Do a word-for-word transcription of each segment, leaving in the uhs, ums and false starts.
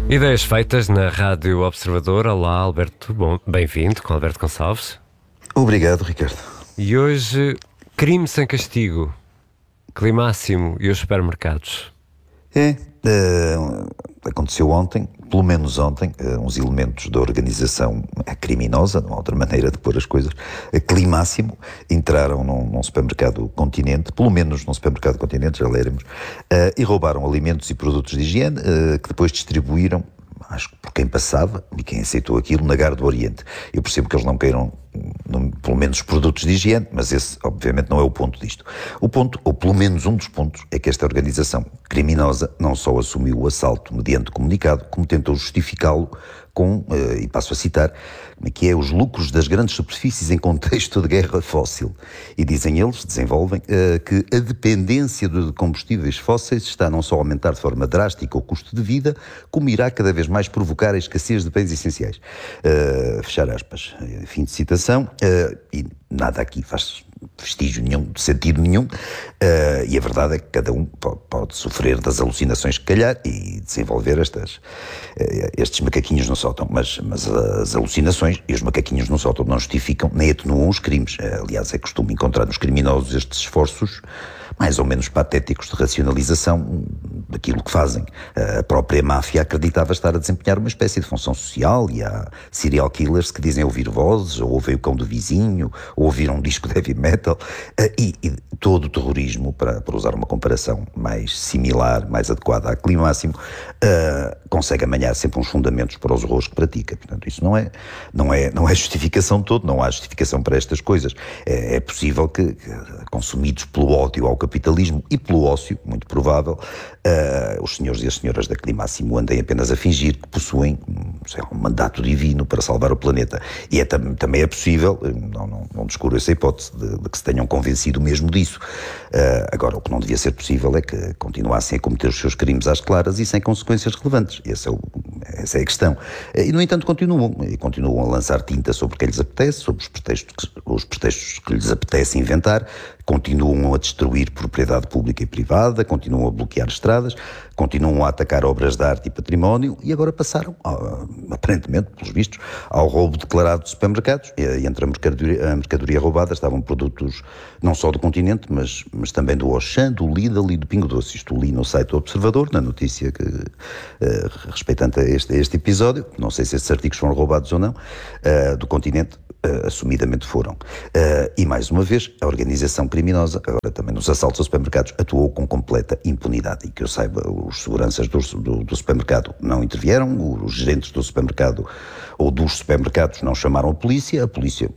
Ideias feitas na Rádio Observador. Olá, Alberto. Bom, bem-vindo, com Alberto Gonçalves. Obrigado, Ricardo. E hoje, crime sem castigo, Climáximo e os supermercados. É, uh, aconteceu ontem, pelo menos ontem, uh, uns elementos da organização criminosa, não há outra maneira de pôr as coisas, a Climáximo, entraram num, num supermercado Continente, pelo menos num supermercado Continente, já leremos, uh, e roubaram alimentos e produtos de higiene, uh, que depois distribuíram, acho que por quem passava e quem aceitou aquilo, na Gar do Oriente. Eu percebo que eles não queiram, não, pelo menos, produtos de higiene, mas esse, obviamente, não é o ponto disto. O ponto, ou pelo menos um dos pontos, é que esta organização criminosa não só assumiu o assalto mediante comunicado, como tentou justificá-lo com, uh, e passo a citar, como é que é, os lucros das grandes superfícies em contexto de guerra fóssil. E dizem eles, desenvolvem, uh, que a dependência de combustíveis fósseis está não só a aumentar de forma drástica o custo de vida, como irá cada vez mais provocar a escassez de bens essenciais. Uh, fechar aspas. Fim de citação. Uh, e nada aqui faz vestígio nenhum, de sentido nenhum, uh, e a verdade é que cada um pode, pode sofrer das alucinações que calhar e desenvolver estas, uh, estes macaquinhos no sótão, mas, mas as alucinações e os macaquinhos no sótão não justificam nem atenuam os crimes. Uh, aliás, é costume encontrar nos criminosos estes esforços mais ou menos patéticos de racionalização daquilo que fazem. A própria máfia acreditava estar a desempenhar uma espécie de função social, e há serial killers que dizem ouvir vozes, ou ouvem o cão do vizinho, ou ouvir um disco de heavy metal, e, e todo o terrorismo, para, para usar uma comparação mais similar, mais adequada à Climáximo, uh, consegue amanhar sempre uns fundamentos para os horrores que pratica. Portanto, isso não é, não é, não é justificação de todo, não há justificação para estas coisas. É, é possível que, que, consumidos pelo ódio ao capitalismo e pelo ócio, muito provável, uh, os senhores e as senhoras da Climáximo andem apenas a fingir que possuem, sei lá, um mandato divino para salvar o planeta. E é, tam, também é possível, não, não, não descuro essa hipótese, de, de que se tenham convencido mesmo disso. Uh, agora, o que não devia ser possível é que continuassem a cometer os seus crimes às claras e sem consequências relevantes. Esse é o, essa é a questão. Uh, e, no entanto, continuam. E continuam a lançar tinta sobre quem lhes apetece, sobre os pretextos, os pretextos que lhes apetece inventar, continuam a destruir propriedade pública e privada, continuam a bloquear estradas, continuam a atacar obras de arte e património, e agora passaram, aparentemente, pelos vistos, ao roubo declarado de supermercados. E entre a mercadoria, a mercadoria roubada estavam produtos não só do Continente, mas, mas também do Auchan, do Lidl e do Pingo Doce. Isto li no site do Observador, na notícia que, uh, respeitante a este, a este episódio, não sei se estes artigos foram roubados ou não, uh, do Continente. Uh, assumidamente foram. Uh, e mais uma vez, a organização criminosa, agora também nos assaltos aos supermercados, atuou com completa impunidade. E que eu saiba, os seguranças do, do, do supermercado não intervieram, os gerentes do supermercado ou dos supermercados não chamaram a polícia, a polícia,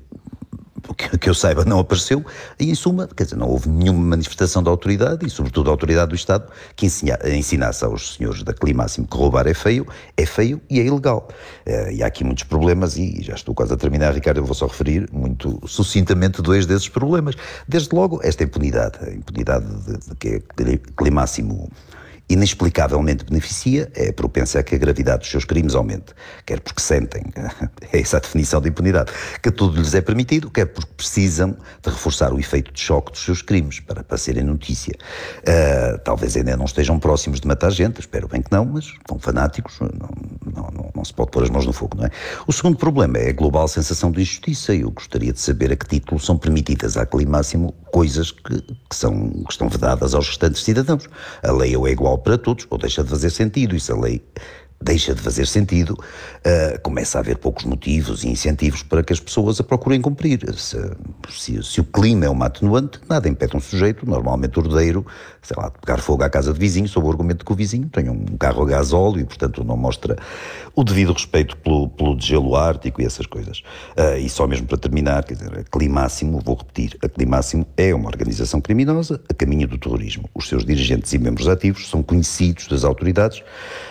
que, que eu saiba, não apareceu, e em suma, quer dizer, não houve nenhuma manifestação da autoridade, e sobretudo a autoridade do Estado, que ensina, ensinasse aos senhores da Climáximo que roubar é feio, é feio e é ilegal. Uh, e há aqui muitos problemas, e já estou quase a terminar, Ricardo, eu vou só referir muito sucintamente dois desses problemas. Desde logo, esta impunidade, a impunidade de, de que a Climáximo inexplicavelmente beneficia, é propensa a que a gravidade dos seus crimes aumente, quer porque sentem, é essa a definição de impunidade, que tudo lhes é permitido, quer porque precisam de reforçar o efeito de choque dos seus crimes, para, para serem notícia. Uh, talvez ainda não estejam próximos de matar gente, espero bem que não, mas são fanáticos, não, não, não, não se pode pôr as mãos no fogo, não é? O segundo problema é a global sensação de injustiça, e eu gostaria de saber a que título são permitidas à Climáximo coisas que, que, são, que estão vedadas aos restantes cidadãos. A lei ou é igual para todos, ou deixa de fazer sentido, e se a lei deixa de fazer sentido, uh, começa a haver poucos motivos e incentivos para que as pessoas a procurem cumprir. Se, se, se o clima é uma atenuante, nada impede um sujeito, normalmente ordeiro, sei lá, de pegar fogo à casa de vizinho, sob o argumento de que o vizinho tem um carro a gasóleo e, portanto, não mostra o devido respeito pelo, pelo degelo ártico e essas coisas. Uh, e só mesmo para terminar, quer dizer, a Climáximo, vou repetir, a Climáximo é uma organização criminosa a caminho do terrorismo. Os seus dirigentes e membros ativos são conhecidos das autoridades,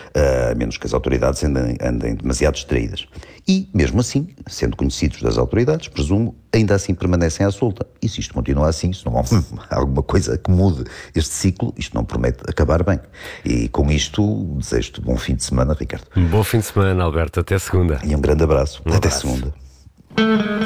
a menos que as autoridades andem, andem demasiado distraídas. E, mesmo assim, sendo conhecidos das autoridades, presumo, ainda assim permanecem à solta. E se isto continua assim, se não há alguma coisa que mude este ciclo, isto não promete acabar bem. E com isto, desejo-te bom fim de semana, Ricardo. Um bom fim de semana, Alberto. Até segunda. E um grande abraço. Um Até abraço. segunda.